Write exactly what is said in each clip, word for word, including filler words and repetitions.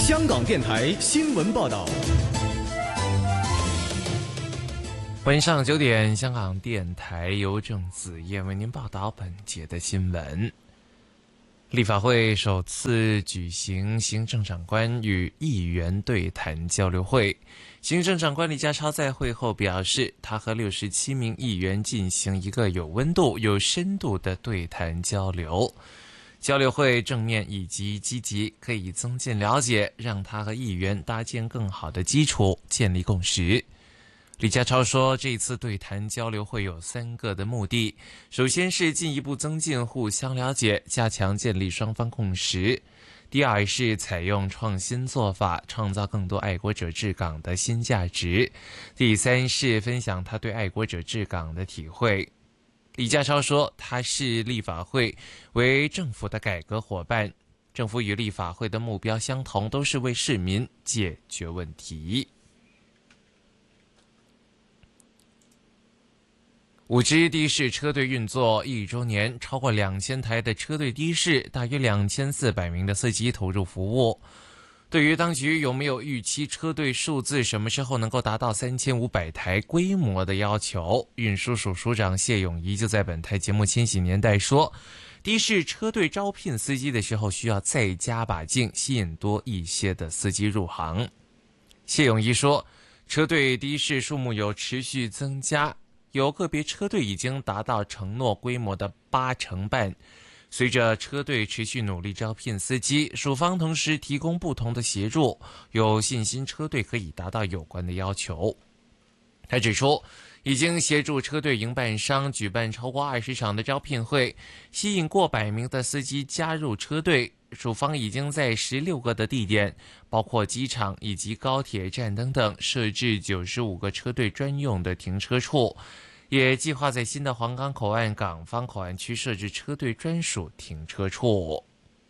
香港电台新闻报道。 晚上九点，香港电台由郑子燕为您报道本节的新闻。立法会首次举行行政长官与议员对谈交流会，行政长官李家超在会后表示，他和六十七名议员进行一个有温度、有深度的对谈交流。交流会正面以及积极，可以增进了解，让他和议员搭建更好的基础，建立共识。李家超说，这次对谈交流会有三个的目的，首先是进一步增进互相了解，加强建立双方共识；第二是采用创新做法，创造更多爱国者治港的新价值；第三是分享他对爱国者治港的体会。李家超说，他视立法会为政府的改革伙伴，政府与立法会的目标相同，都是为市民解决问题。五支的士车队运作一周年，超过两千台的车队的士，大约两千四百名的司机投入服务。对于当局有没有预期车队数字什么时候能够达到三千五百台规模的要求，运输署署长谢永仪就在本台节目《千禧年代》说，的士车队招聘司机的时候需要再加把劲，吸引多一些的司机入行。谢永仪说，车队的士数目有持续增加，有个别车队已经达到承诺规模的八成半。随着车队持续努力招聘司机，署方同时提供不同的协助，有信心车队可以达到有关的要求。他指出，已经协助车队营办商举办超过二十场的招聘会，吸引过百名的司机加入车队。署方已经在十六个的地点，包括机场以及高铁站等等，设置九十五个车队专用的停车处，也计划在新的皇岗口岸、港方口岸区设置车队专属停车处。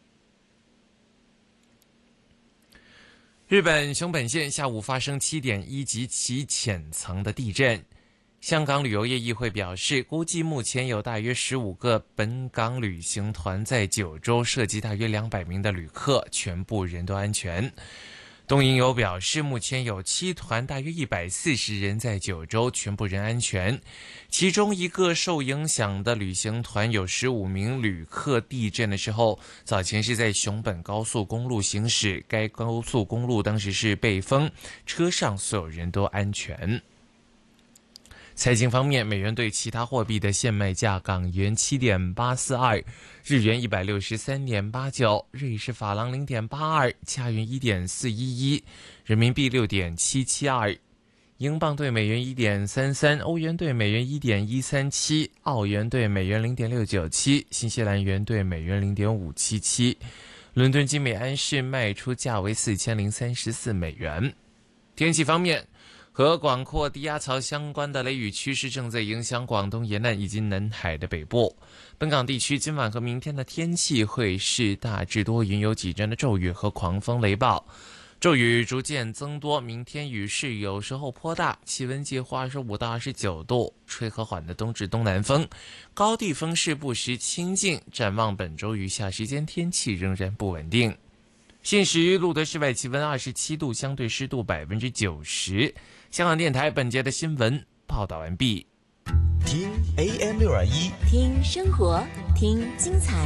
日本熊本县下午发生 七点一 级其浅层的地震。香港旅游业议会表示，估计目前有大约十五个本港旅行团在九州，涉及大约两百名的旅客，全部人都安全。东瀛游表示，目前有七团大约一百四十人在九州，全部人安全。其中一个受影响的旅行团有十五名旅客，地震的时候早前是在熊本高速公路行驶，该高速公路当时是被封，车上所有人都安全。财经方面，美元对其他货币的现卖价：港元 七点八四二， 日元 一百六十三点八九， 瑞士法郎 零点八二， 加元 一点四一一， 人民币 六点七七二， 英镑对美元 一点三三， 欧元对美元 一点一三七， 澳元对美元 零点六九七， 新西兰元对美元 零点五七七。 伦敦金每安士卖出价为四千零三十四美元。天气方面，和广阔低压槽相关的雷雨趋势正在影响广东沿岸以及南海的北部。本港地区今晚和明天的天气会是大致多云，有几阵的骤雨和狂风雷暴，骤雨逐渐增多，明天雨势有时候颇大，气温介乎二十五到二十九度，吹和缓的东至东南风，高地风势不时清劲。展望本周余下时间，天气仍然不稳定。现时录得室外气温二十七度，相对湿度百分之九十。香港电台本节的新闻报道完毕。 听 A M 六二一， 听生活，听精彩。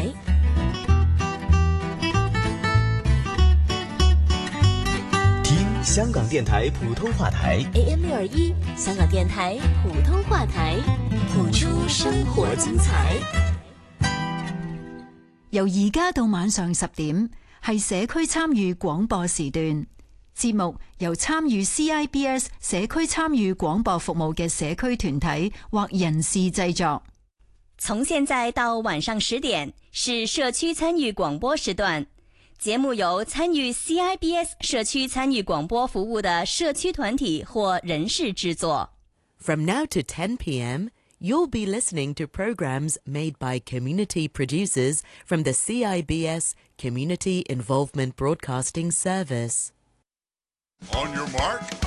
听香港电台普通话台 A M 六二一，香港電台普通話台，譜出生活精彩。 由而家到晚上十點，係社區參與廣播時段。節目由參與 C I B S 社區參與廣播服務嘅社區團體或人士製作。 從現在到晚上十點是社區參與廣播時段，節目由參與 C I B S 社區參與廣播服務的社區團體或人士製作。 From now to ten p.m., you'll be listening to programs made by community producers from the C I B S Community Involvement Broadcasting Service. On your mark,